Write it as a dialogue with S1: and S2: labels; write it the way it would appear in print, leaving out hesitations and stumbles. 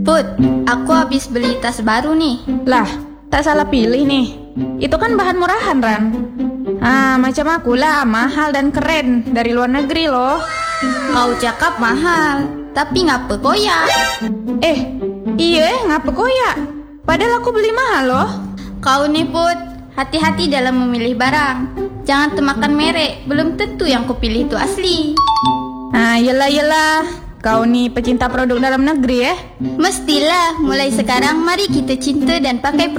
S1: Put, aku habis beli tas baru nih.
S2: Lah, tak salah pilih nih. Itu kan bahan murahan, Ran. Macam aku lah, mahal dan keren. Dari luar negeri loh.
S1: Kau cakap mahal, tapi ngapa koyak?
S2: Iya, ngapa koyak? Padahal aku beli mahal loh.
S1: Kau nih Put, hati-hati dalam memilih barang. Jangan temakan merek, belum tentu yang kupilih itu asli.
S2: Yelah. Kau nih pecinta produk dalam negeri ya?
S1: Mestilah, mulai sekarang mari kita cinta dan pakai produk